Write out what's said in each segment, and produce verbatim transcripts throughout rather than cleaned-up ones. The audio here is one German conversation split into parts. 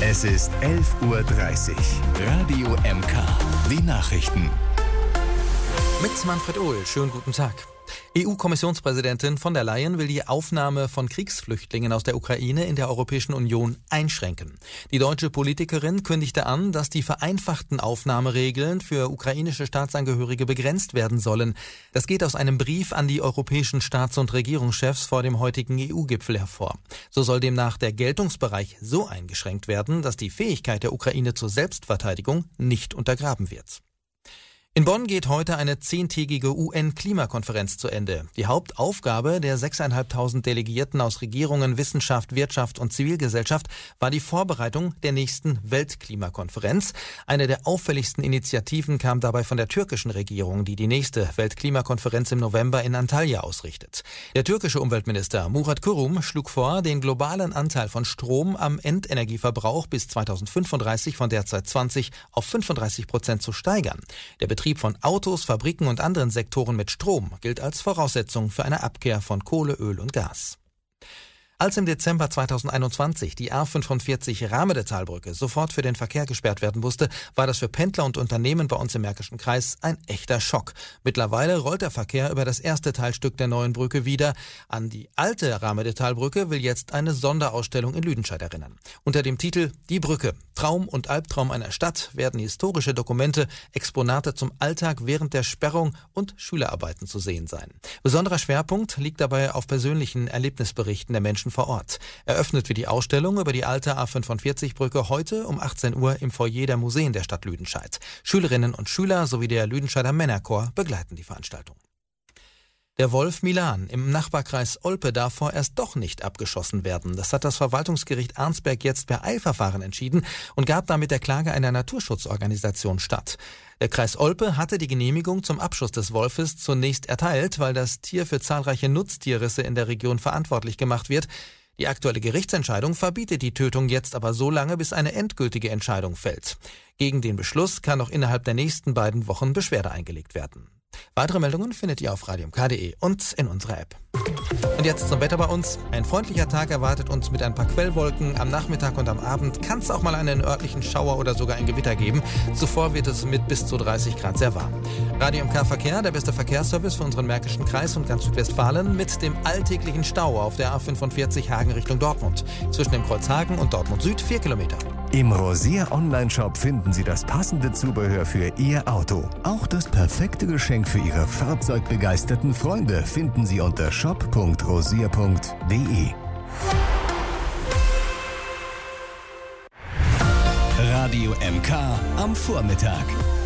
Es ist elf Uhr dreißig. Radio M K. Die Nachrichten. Mit Manfred Ohl. Schönen guten Tag. E U-Kommissionspräsidentin von der Leyen will die Aufnahme von Kriegsflüchtlingen aus der Ukraine in der Europäischen Union einschränken. Die deutsche Politikerin kündigte an, dass die vereinfachten Aufnahmeregeln für ukrainische Staatsangehörige begrenzt werden sollen. Das geht aus einem Brief an die europäischen Staats- und Regierungschefs vor dem heutigen E U-Gipfel hervor. So soll demnach der Geltungsbereich so eingeschränkt werden, dass die Fähigkeit der Ukraine zur Selbstverteidigung nicht untergraben wird. In Bonn geht heute eine zehntägige U N-Klimakonferenz zu Ende. Die Hauptaufgabe der sechstausendfünfhundert Delegierten aus Regierungen, Wissenschaft, Wirtschaft und Zivilgesellschaft war die Vorbereitung der nächsten Weltklimakonferenz. Eine der auffälligsten Initiativen kam dabei von der türkischen Regierung, die die nächste Weltklimakonferenz im November in Antalya ausrichtet. Der türkische Umweltminister Murat Kurum schlug vor, den globalen Anteil von Strom am Endenergieverbrauch bis zweitausendfünfunddreißig von derzeit zwanzig auf fünfunddreißig Prozent zu steigern. Der Betrieb von Autos, Fabriken und anderen Sektoren mit Strom gilt als Voraussetzung für eine Abkehr von Kohle, Öl und Gas. Als im Dezember zweitausendeinundzwanzig die A fünfundvierzig Rahmedetalbrücke sofort für den Verkehr gesperrt werden musste, war das für Pendler und Unternehmen bei uns im Märkischen Kreis ein echter Schock. Mittlerweile rollt der Verkehr über das erste Teilstück der neuen Brücke wieder. An die alte Rahmedetalbrücke will jetzt eine Sonderausstellung in Lüdenscheid erinnern. Unter dem Titel »Die Brücke. Traum und Albtraum einer Stadt« werden historische Dokumente, Exponate zum Alltag während der Sperrung und Schülerarbeiten zu sehen sein. Besonderer Schwerpunkt liegt dabei auf persönlichen Erlebnisberichten der Menschen vor Ort. Eröffnet wird die Ausstellung über die alte A fünfundvierzig-Brücke heute um achtzehn Uhr im Foyer der Museen der Stadt Lüdenscheid. Schülerinnen und Schüler sowie der Lüdenscheider Männerchor begleiten die Veranstaltung. Der Wolf Milan im Nachbarkreis Olpe darf vorerst doch nicht abgeschossen werden. Das hat das Verwaltungsgericht Arnsberg jetzt per Eilverfahren entschieden und gab damit der Klage einer Naturschutzorganisation statt. Der Kreis Olpe hatte die Genehmigung zum Abschuss des Wolfes zunächst erteilt, weil das Tier für zahlreiche Nutztierrisse in der Region verantwortlich gemacht wird. Die aktuelle Gerichtsentscheidung verbietet die Tötung jetzt aber so lange, bis eine endgültige Entscheidung fällt. Gegen den Beschluss kann noch innerhalb der nächsten beiden Wochen Beschwerde eingelegt werden. Weitere Meldungen findet ihr auf radio m k punkt d e und in unserer App. Und jetzt zum Wetter bei uns. Ein freundlicher Tag erwartet uns mit ein paar Quellwolken. Am Nachmittag und am Abend kann es auch mal einen örtlichen Schauer oder sogar ein Gewitter geben. Zuvor wird es mit bis zu dreißig Grad sehr warm. Radio M K Verkehr, der beste Verkehrsservice für unseren Märkischen Kreis und ganz Südwestfalen mit dem alltäglichen Stau auf der A fünfundvierzig Hagen Richtung Dortmund. Zwischen dem Kreuz Hagen und Dortmund Süd vier Kilometer. Im Rosier Online-Shop finden Sie das passende Zubehör für Ihr Auto. Auch das perfekte Geschenk für Ihre fahrzeugbegeisterten Freunde finden Sie unter shop punkt rosier punkt d e. Radio M K am Vormittag.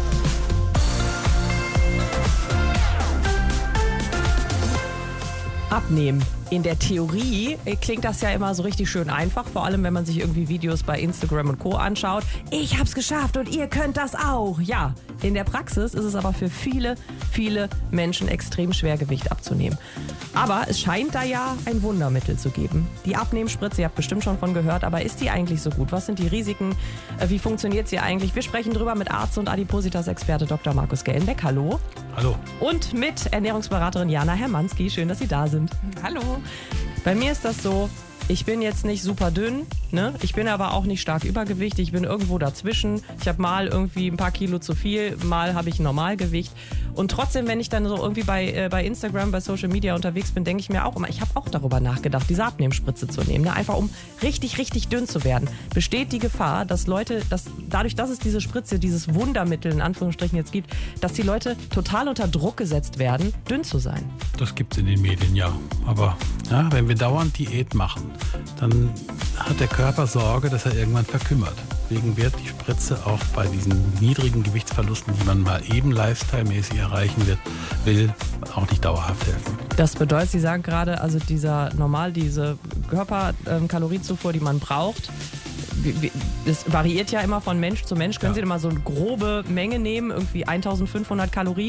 Abnehmen. In der Theorie klingt das ja immer so richtig schön einfach, vor allem wenn man sich irgendwie Videos bei Instagram und Co. anschaut. Ich hab's geschafft und ihr könnt das auch. Ja, in der Praxis ist es aber für viele, viele Menschen extrem schwer, Gewicht abzunehmen. Aber es scheint da ja ein Wundermittel zu geben. Die Abnehmspritze, ihr habt bestimmt schon von gehört, aber ist die eigentlich so gut? Was sind die Risiken? Wie funktioniert sie eigentlich? Wir sprechen drüber mit Arzt und Adipositas-Experte Doktor Markus Gellenbeck. Hallo. Hallo. Und mit Ernährungsberaterin Jana Hermanski. Schön, dass Sie da sind. Hallo. Bei mir ist das so, ich bin jetzt nicht super dünn, ne? Ich bin aber auch nicht stark Übergewicht, ich bin irgendwo dazwischen. Ich habe mal irgendwie ein paar Kilo zu viel, mal habe ich ein Normalgewicht. Und trotzdem, wenn ich dann so irgendwie bei, äh, bei Instagram, bei Social Media unterwegs bin, denke ich mir auch immer, ich habe auch darüber nachgedacht, diese Abnehmspritze zu nehmen. Ne? Einfach um richtig, richtig dünn zu werden. Besteht die Gefahr, dass Leute, dass, dadurch, dass es diese Spritze, dieses Wundermittel in Anführungsstrichen jetzt gibt, dass die Leute total unter Druck gesetzt werden, dünn zu sein? Das gibt es in den Medien, ja. Aber ja, wenn wir dauernd Diät machen, dann hat der Körper Sorge, dass er irgendwann verkümmert. Deswegen wird die Spritze auch bei diesen niedrigen Gewichtsverlusten, die man mal eben lifestyle-mäßig erreichen wird, will, auch nicht dauerhaft helfen. Das bedeutet, Sie sagen gerade, also dieser normal, diese Körperkalorienzufuhr, die man braucht, das variiert ja immer von Mensch zu Mensch. Können Ja. Sie denn mal so eine grobe Menge nehmen, irgendwie eintausendfünfhundert Kalorien?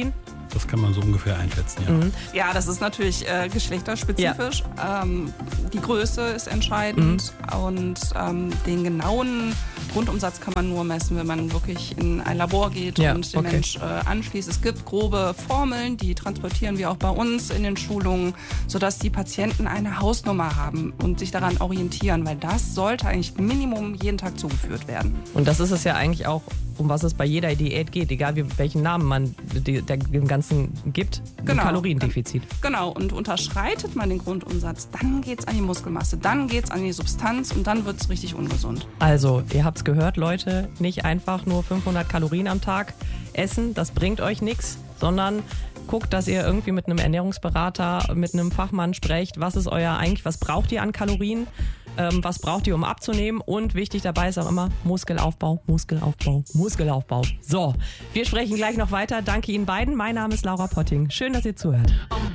Das kann man so ungefähr einschätzen, ja. Mhm. Ja, das ist natürlich äh, geschlechterspezifisch. Ja. Ähm, die Größe ist entscheidend mhm. und ähm, den genauen Grundumsatz kann man nur messen, wenn man wirklich in ein Labor geht ja, und den okay. Mensch äh, anschließt. Es gibt grobe Formeln, die transportieren wir auch bei uns in den Schulungen, sodass die Patienten eine Hausnummer haben und sich daran orientieren, weil das sollte eigentlich Minimum jeden Tag zugeführt werden. Und das ist es ja eigentlich auch, um was es bei jeder Diät geht, egal wie, welchen Namen man die, der, dem Ganzen gibt, genau. ein Kaloriendefizit. Genau, und unterschreitet man den Grundumsatz, dann geht es an die Muskelmasse, dann geht es an die Substanz und dann wird es richtig ungesund. Also, ihr habt es gehört, Leute, nicht einfach nur fünfhundert Kalorien am Tag essen, das bringt euch nichts, sondern guckt, dass ihr irgendwie mit einem Ernährungsberater, mit einem Fachmann sprecht, was ist euer eigentlich, was braucht ihr an Kalorien, ähm, was braucht ihr, um abzunehmen, und wichtig dabei ist auch immer Muskelaufbau, Muskelaufbau, Muskelaufbau. So, wir sprechen gleich noch weiter. Danke Ihnen beiden. Mein Name ist Laura Potting. Schön, dass ihr zuhört.